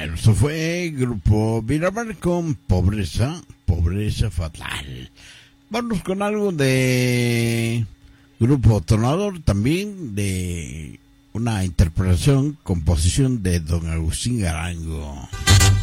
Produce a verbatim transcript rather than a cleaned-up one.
Bueno, eso fue Grupo Miramar con Pobreza, Pobreza Fatal. Vamos con algo de Grupo Tronador, también de una interpretación, composición de Don Agustín Arango.